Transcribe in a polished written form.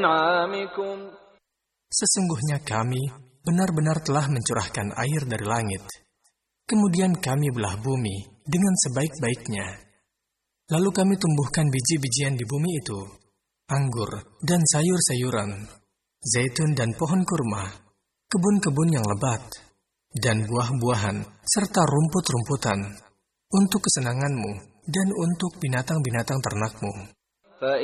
وأنعامكم. Sesungguhnya kami benar-benar telah mencurahkan air dari langit. Kemudian kami belah bumi dengan sebaik-baiknya. Lalu kami tumbuhkan biji-bijian di bumi itu, anggur dan sayur-sayuran, zaitun dan pohon kurma, kebun-kebun yang lebat, dan buah-buahan, serta rumput-rumputan, untuk kesenanganmu dan untuk binatang-binatang ternakmu.